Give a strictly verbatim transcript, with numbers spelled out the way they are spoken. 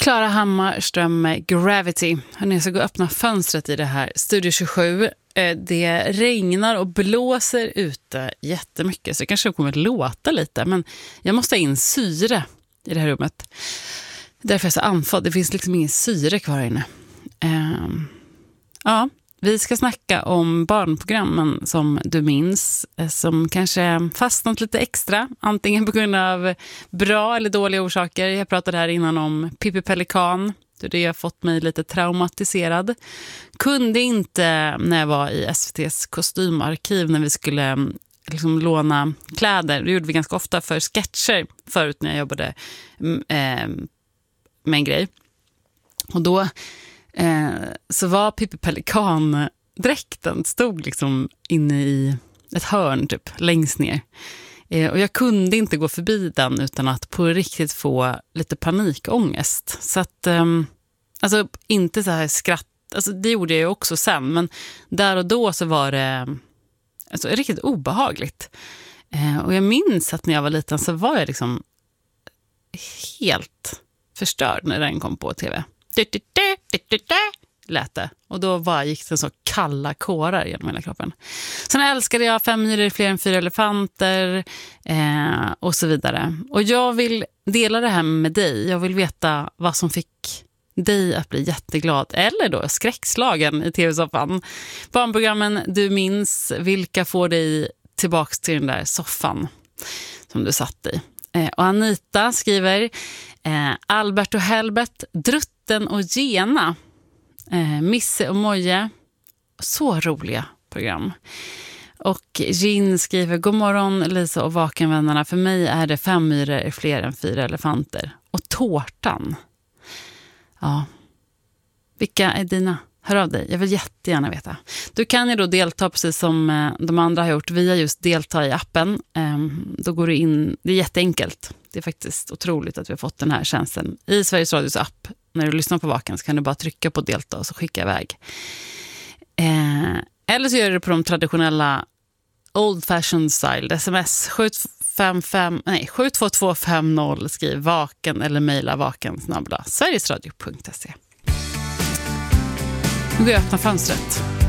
Klara Hammarström med Gravity. Hörrni, jag ska gå och öppna fönstret i det här Studio tjugosju. Det regnar och blåser ute jättemycket, så det kanske kommer att låta lite. Men jag måste ha in syre i det här rummet. Därför är jag så andfådd. Det finns liksom ingen syre kvar här inne. Um, ja, vi ska snacka om barnprogrammen som du minns, som kanske fastnat lite extra, antingen på grund av bra eller dåliga orsaker. Jag pratade här innan om Pippi Pelikan. Det har fått mig lite traumatiserad. Kunde inte när jag var i S V T:s kostymarkiv när vi skulle liksom låna kläder. Det gjorde vi ganska ofta för sketcher förut när jag jobbade eh, med en grej. Och då eh, så var Pippi Pelikan-dräkten stod liksom inne i ett hörn typ längst ner. Eh, och jag kunde inte gå förbi den utan att på riktigt få lite panikångest. Så att, eh, alltså inte så här skratt, alltså det gjorde jag ju också sen, men där och då så var det alltså riktigt obehagligt. Eh, och jag minns att när jag var liten så var jag liksom helt förstörd när den kom på tv. Lät det. Och då var, gick det så kalla kårar genom hela kroppen. Sen älskade jag Fem myror fler än fyra elefanter eh, och så vidare. Och jag vill dela det här med dig. Jag vill veta vad som fick dig att bli jätteglad eller då skräckslagen i tv-soffan. Barnprogrammen du minns, vilka får dig tillbaks till den där soffan som du satt i. Eh, och Anita skriver eh, Albert och Helbert, Drutten och Gena. Eh, Misse och Moje, så roliga program. Och Gin skriver god morgon Lisa och Vakenvännerna, för mig är det Fem myror är fler än fyra elefanter. Och Tårtan. Ja, vilka är dina? Hör av dig, jag vill jättegärna veta. Du kan ju då delta precis som de andra har gjort via just delta i appen. Då går du in, det är jätteenkelt. Det är faktiskt otroligt att vi har fått den här tjänsten i Sveriges Radios app. När du lyssnar på Vaken så kan du bara trycka på delta och så skicka iväg. Eh, eller så gör du det på de traditionella old fashioned style. Sms sju fem fem, nej, sju två två fem noll, skriv vaken eller mejla vaken snabel-a sverigesradio punkt se. Nu går jag öppna fönstret.